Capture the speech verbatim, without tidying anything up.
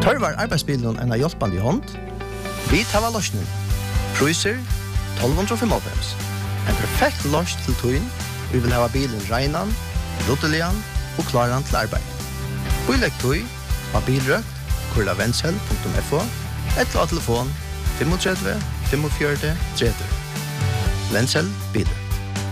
Tørvar arbeidsbilen en av hjelpende hånd? Vi tar løsningen. Priser tolv fem. En perfekt løs til tøyen. Vi vil ha bilen regnan, ruttelian og klaran til arbeid. Bilegg tøy av bilrøk, kurla vendsel punktum f o, eller av telefon tre fem fem fire tre tre. Vendsel bilen.